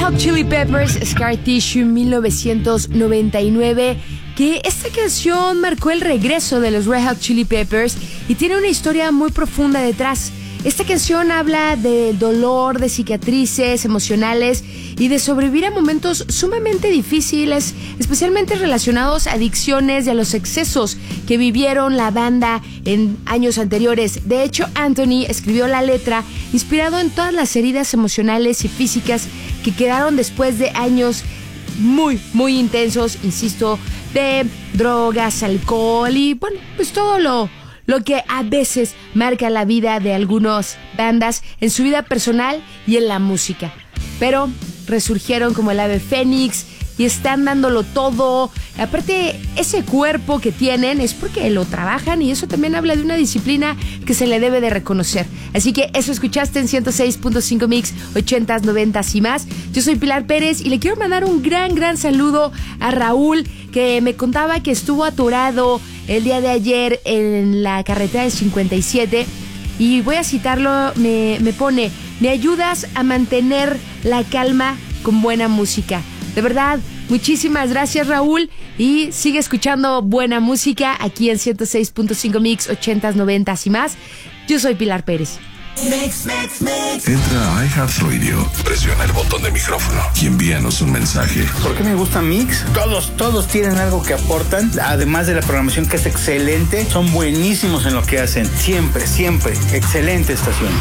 Hot Chili Peppers, Scar Tissue, 1999, que esta canción marcó el regreso de los Red Hot Chili Peppers y tiene una historia muy profunda detrás. Esta canción habla del dolor, de cicatrices emocionales y de sobrevivir a momentos sumamente difíciles, especialmente relacionados a adicciones y a los excesos que vivieron la banda en años anteriores. De hecho, Anthony escribió la letra inspirado en todas las heridas emocionales y físicas que quedaron después de años muy, muy intensos, insisto, de drogas, alcohol y, bueno, pues todo lo que a veces marca la vida de algunas bandas en su vida personal y en la música. Pero resurgieron como el ave fénix y están dándolo todo. Aparte, ese cuerpo que tienen es porque lo trabajan y eso también habla de una disciplina que se le debe de reconocer. Así que eso escuchaste en 106.5 Mix, 80s, 90s y más. Yo soy Pilar Pérez y le quiero mandar un gran saludo a Raúl, que me contaba que estuvo atorado el día de ayer en la carretera del 57 y voy a citarlo, me pone: me ayudas a mantener la calma con buena música. De verdad, muchísimas gracias, Raúl, y sigue escuchando buena música aquí en 106.5 Mix, 80s, 90s y más. Yo soy Pilar Pérez. Entra a iHeartRadio, presiona el botón de micrófono y envíanos un mensaje. ¿Por qué me gusta Mix? Todos tienen algo que aportan, además de la programación que es excelente. Son buenísimos en lo que hacen, siempre, excelente estación.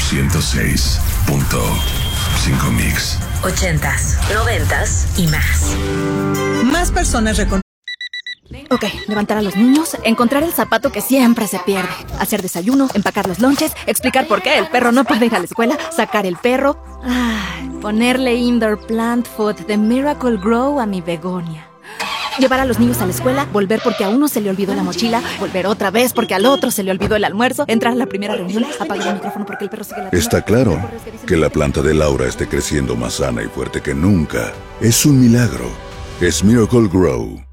106.5 Mix, 80s, 90s y más. Más personas Ok, levantar a los niños, encontrar el zapato que siempre se pierde, hacer desayuno, empacar los lonches, explicar por qué el perro no puede ir a la escuela, sacar el perro, ponerle indoor plant food de Miracle Grow a mi begonia. Llevar a los niños a la escuela, volver porque a uno se le olvidó la mochila, volver otra vez porque al otro se le olvidó el almuerzo, entrar a la primera reunión, apagar el micrófono porque el perro sigue la... Está claro que la planta de Laura esté creciendo más sana y fuerte que nunca. Es un milagro. Es Miracle Grow.